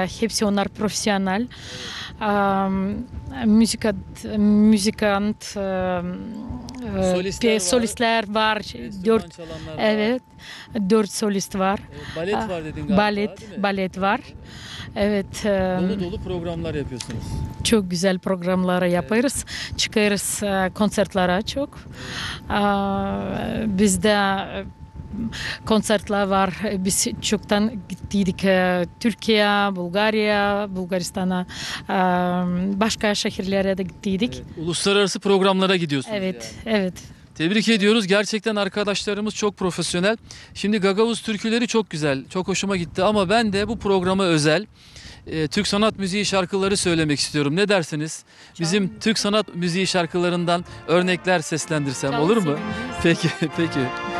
hepsi onlar profesyonel. Müzikant, solistler var. Enstrüman çalanlar var. Evet, 4 solist var. Balet var dedin galiba, değil mi? Balet var. Evet. Dolu dolu programlar yapıyorsunuz. Çok güzel programlar yaparız. Çıkarız konsertlere çok. Bizde konsertler var. Biz çoktan gittik Türkiye, Bulgaristan'a, başka şehirlere de gittik. Uluslararası programlara gidiyorsunuz Evet, yani. evet. Tebrik ediyoruz. Gerçekten arkadaşlarımız çok profesyonel. Şimdi Gagavuz türküleri çok güzel. Çok hoşuma gitti ama ben de bu programa özel Türk sanat müziği şarkıları söylemek istiyorum. Ne dersiniz? Bizim Türk sanat müziği şarkılarından örnekler seslendirsem olur mu? Peki, peki.